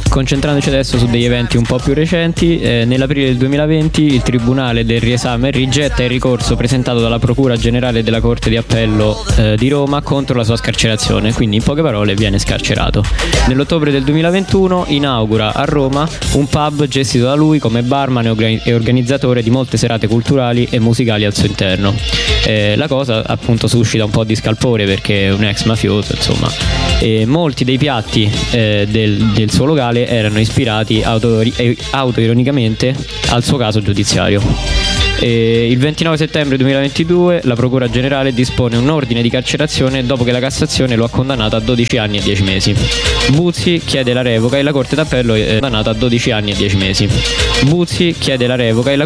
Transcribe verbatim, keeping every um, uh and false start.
concentrandoci adesso su degli eventi un po' più recenti, eh, nell'aprile del duemilaventi il Tribunale del Riesame rigetta il ricorso presentato dalla Procura Generale della Corte di Appello eh, di Roma contro la sua scarcerazione, quindi in poche parole viene scarcerato. Nell'ottobre del duemilaventuno inaugura a Roma un pub gestito da lui come barman e orga- e organizzatore di molte serate culturali e musicali al suo interno. Eh, la cosa appunto suscita un po' di scalpore perché è un ex mafioso, insomma. E molti dei piatti eh, del, del suo locale erano ispirati auto, autoironicamente al suo caso giudiziario. E il ventinove settembre duemilaventidue la Procura Generale dispone un ordine di carcerazione dopo che la Cassazione lo ha condannato a dodici anni e dieci mesi. Buzzi chiede la revoca e la Corte d'Appello è condannata a dodici anni e dieci mesi. Buzzi chiede la revoca e la